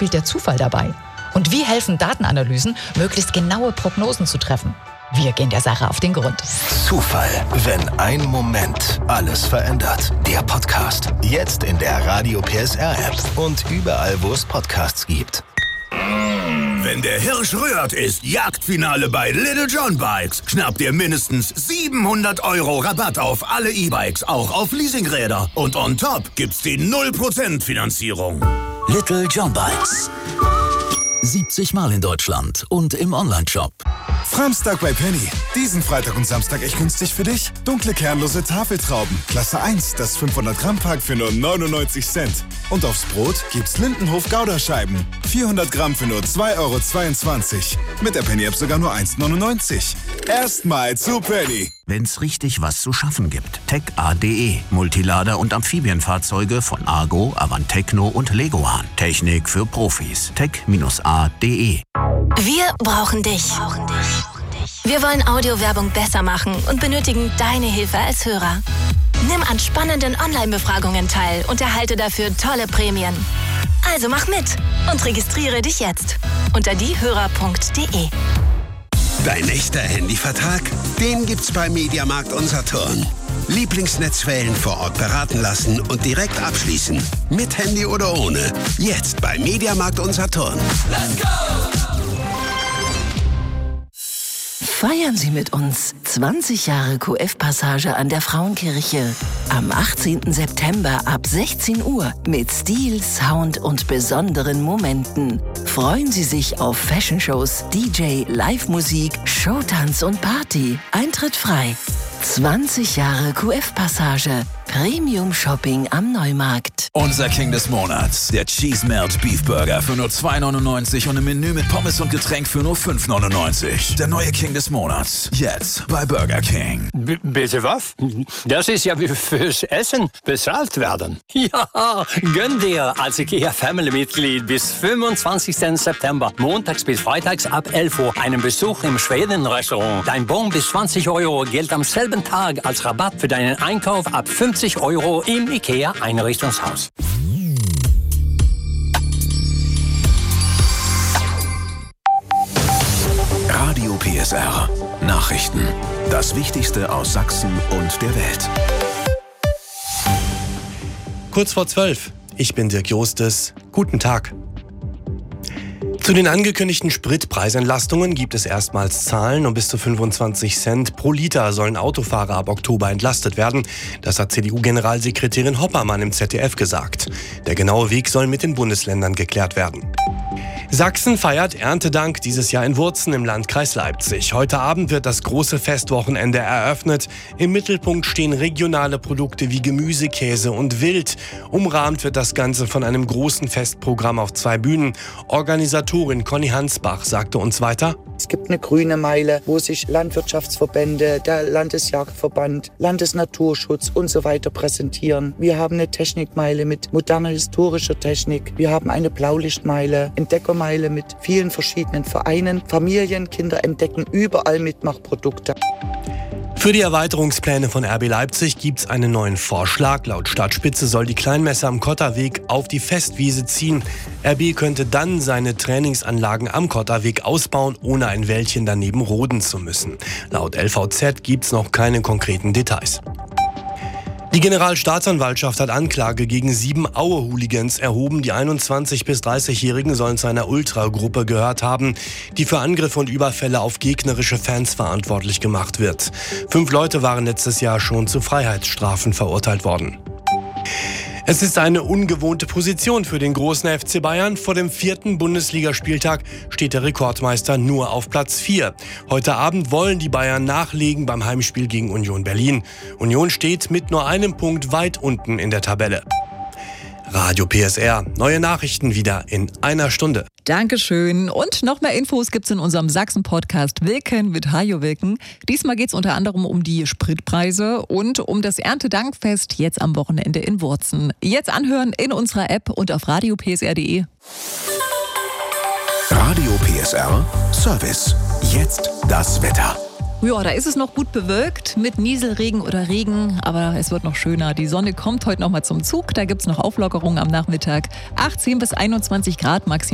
spielt der Zufall dabei? Und wie helfen Datenanalysen, möglichst genaue Prognosen zu treffen? Wir gehen der Sache auf den Grund. Zufall, wenn ein Moment alles verändert. Der Podcast. Jetzt in der Radio PSR App und überall, wo es Podcasts gibt. Wenn der Hirsch rührt, ist Jagdfinale bei Little John Bikes. Schnappt ihr mindestens 700 € Rabatt auf alle E-Bikes, auch auf Leasingräder. Und on top gibt's die 0% Finanzierung. Little John Bikes. 70 Mal in Deutschland und im Onlineshop. Framstag bei Penny. Diesen Freitag und Samstag echt günstig für dich. Dunkle kernlose Tafeltrauben. Klasse 1, das 500 Gramm Pack für nur 99 Cent. Und aufs Brot gibt's Lindenhof Gouda-Scheiben. 400 Gramm für nur 2,22 €. Mit der Penny-App sogar nur 1,99 €. Erstmal zu Penny. Wenn's richtig was zu schaffen gibt. TechA.de. Multilader und Amphibienfahrzeuge von Argo, Avantecno und Leguan. Technik für Profis. Tech-A.de. Wir brauchen dich. Wir wollen Audiowerbung besser machen und benötigen deine Hilfe als Hörer. Nimm an spannenden Online-Befragungen teil und erhalte dafür tolle Prämien. Also mach mit und registriere dich jetzt unter diehörer.de. Dein echter Handyvertrag? Den gibt's bei Mediamarkt und Saturn. Lieblingsnetzwellen vor Ort beraten lassen und direkt abschließen. Mit Handy oder ohne. Jetzt bei Mediamarkt und Saturn. Let's go! Feiern Sie mit uns 20 Jahre QF-Passage an der Frauenkirche. Am 18. September ab 16 Uhr mit Stil, Sound und besonderen Momenten. Freuen Sie sich auf Fashion-Shows, DJ, Live-Musik, Showtanz und Party. Eintritt frei. 20 Jahre QF-Passage. Premium-Shopping am Neumarkt. Unser King des Monats. Der Cheese Melt Beef Burger für nur 2,99 € und ein Menü mit Pommes und Getränk für nur 5,99 €. Der neue King des Monats. Jetzt bei Burger King. Bitte was? Das ist ja wie fürs Essen bezahlt werden. Ja, gönn dir als IKEA-Family-Mitglied bis 25. September, montags bis freitags ab 11 Uhr, einen Besuch im Schweden-Restaurant. Dein Bon bis 20 € gilt am selben Tag als Rabatt für deinen Einkauf ab 50 € im IKEA-Einrichtungshaus. Radio PSR. Nachrichten. Das Wichtigste aus Sachsen und der Welt. Kurz vor 12. Ich bin Dirk Jostes. Guten Tag. Zu den angekündigten Spritpreisentlastungen gibt es erstmals Zahlen. Um bis zu 25 Cent pro Liter sollen Autofahrer ab Oktober entlastet werden. Das hat CDU-Generalsekretärin Hoppermann im ZDF gesagt. Der genaue Weg soll mit den Bundesländern geklärt werden. Sachsen feiert Erntedank dieses Jahr in Wurzen im Landkreis Leipzig. Heute Abend wird das große Festwochenende eröffnet. Im Mittelpunkt stehen regionale Produkte wie Gemüse, Käse und Wild. Umrahmt wird das Ganze von einem großen Festprogramm auf 2 Bühnen. Organisatorin Conny Hansbach sagte uns weiter: Es gibt eine grüne Meile, wo sich Landwirtschaftsverbände, der Landesjagdverband, Landesnaturschutz und so weiter präsentieren. Wir haben eine Technikmeile mit moderner historischer Technik. Wir haben eine Blaulichtmeile, Entdeckermeile mit vielen verschiedenen Vereinen. Familien, Kinder entdecken überall Mitmachprodukte. Für die Erweiterungspläne von RB Leipzig gibt es einen neuen Vorschlag. Laut Stadtspitze soll die Kleinmesse am Kotterweg auf die Festwiese ziehen. RB könnte dann seine Trainingsanlagen am Kotterweg ausbauen, ohne ein Wäldchen daneben roden zu müssen. Laut LVZ gibt es noch keine konkreten Details. Die Generalstaatsanwaltschaft hat Anklage gegen 7 Aue-Hooligans erhoben. Die 21- bis 30-Jährigen sollen zu einer Ultragruppe gehört haben, die für Angriffe und Überfälle auf gegnerische Fans verantwortlich gemacht wird. 5 Leute waren letztes Jahr schon zu Freiheitsstrafen verurteilt worden. Es ist eine ungewohnte Position für den großen FC Bayern. Vor dem 4. Bundesligaspieltag steht der Rekordmeister nur auf Platz 4. Heute Abend wollen die Bayern nachlegen beim Heimspiel gegen Union Berlin. Union steht mit nur einem Punkt weit unten in der Tabelle. Radio PSR. Neue Nachrichten wieder in einer Stunde. Dankeschön. Und noch mehr Infos gibt's in unserem Sachsen-Podcast Wilken mit Hajo Wilken. Diesmal geht's unter anderem um die Spritpreise und um das Erntedankfest jetzt am Wochenende in Wurzen. Jetzt anhören in unserer App und auf radiopsr.de. Radio PSR Service. Jetzt das Wetter. Ja, da ist es noch gut bewölkt mit Nieselregen oder Regen, aber es wird noch schöner. Die Sonne kommt heute noch mal zum Zug, da gibt's noch Auflockerungen am Nachmittag. 18 bis 21 Grad maximal.